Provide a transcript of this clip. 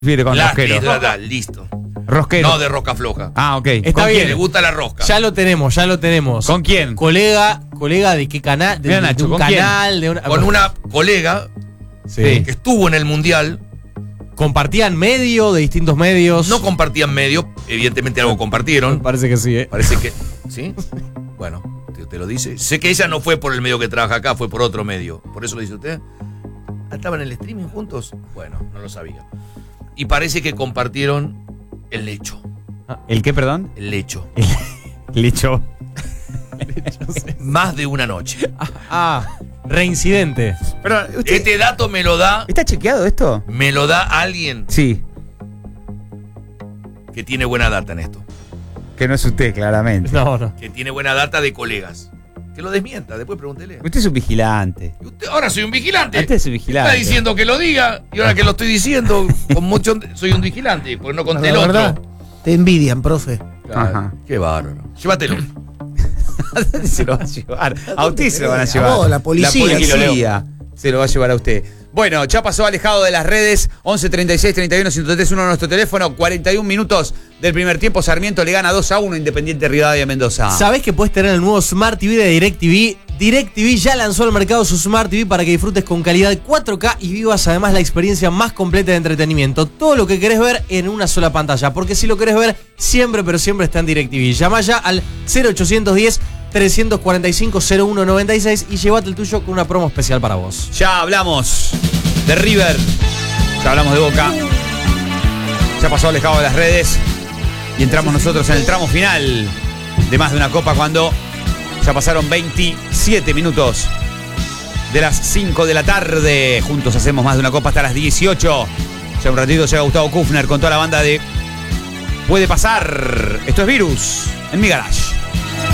Fiere con rosquero. Listo. Rosquero. No de rosca floja. Ah, ok. Está ¿Con bien. quién le gusta la rosca? Ya lo tenemos. ¿Con quién? Colega de qué canal, Mira, de Nacho, un ¿con canal, quién? Con una colega Sí. que estuvo en el Mundial. Compartían medio de distintos medios. No compartían medio, evidentemente algo compartieron. Parece que sí, Parece que. ¿Sí? Bueno, te lo dice. Sé que ella no fue por el medio que trabaja acá, fue por otro medio. ¿Por eso lo dice usted? ¿Estaban en el streaming juntos? Bueno, no lo sabía. Y parece que compartieron el lecho. ¿El qué, perdón? El lecho. Lecho. Más de una noche. Reincidente. Pero, Este dato me lo da. ¿está chequeado esto? Me lo da alguien Sí. que tiene buena data en esto. Que no es usted, claramente. No. Que tiene buena data de colegas. Que lo desmienta, después pregúntele. Usted es un vigilante. Y usted, ahora soy un vigilante. Usted es un vigilante. Está diciendo que lo diga y ahora que lo estoy diciendo, con mucho soy un vigilante, porque no conté el La otro. verdad, te envidian, profe. Claro, Ajá. qué bárbaro. Llévatelo. Se lo va a llevar. A usted se lo van a A llevar. vos, la policía. La policía se lo va a llevar a usted. Bueno, ya pasó alejado de las redes. 11 36 31 103 1 nuestro teléfono. 41 minutos del primer tiempo. Sarmiento le gana 2-1 Independiente Rivadavia Mendoza. ¿Sabés que puedes tener el nuevo Smart TV de DirecTV? DirecTV ya lanzó al mercado su Smart TV para que disfrutes con calidad 4K y vivas además la experiencia más completa de entretenimiento. Todo lo que querés ver en una sola pantalla. Porque si lo querés ver, siempre, pero siempre está en DirecTV. Llama ya al 0810-345-0196 y llévate el tuyo con una promo especial para vos. Ya hablamos de River. Ya hablamos de Boca. Ya pasó alejado de las redes. Y entramos nosotros en el tramo final de Más de una Copa cuando ya pasaron 27 minutos de las 5 de la tarde. Juntos hacemos Más de una Copa hasta las 18. Ya un ratito llega Gustavo Kufner con toda la banda de Puede Pasar. Esto es Virus en mi garage.